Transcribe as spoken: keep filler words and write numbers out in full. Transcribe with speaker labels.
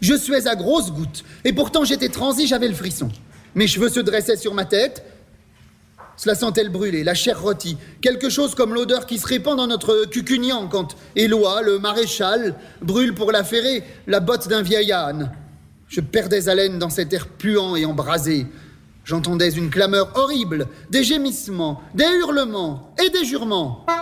Speaker 1: Je suais à grosses gouttes, et pourtant j'étais transi, j'avais le frisson. Mes cheveux se dressaient sur ma tête. Cela sentait le brûler, la chair rôtie, quelque chose comme l'odeur qui se répand dans notre cucugnan quand Éloi, le maréchal, brûle pour la ferrer la botte d'un vieil âne. Je perdais haleine dans cet air puant et embrasé. J'entendais une clameur horrible, des gémissements, des hurlements et des jurements.